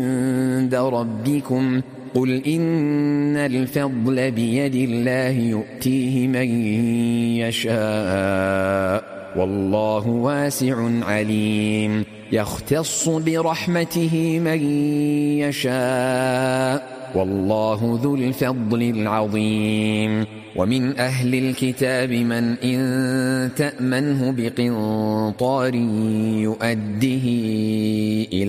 عند ربكم قل إن الفضل بيد الله يؤتيه من يشاء والله واسع عليم يختص برحمته من يشاء والله ذو الفضل العظيم ومن أهل الكتاب من إن تأمنه بقنطار يؤده إلى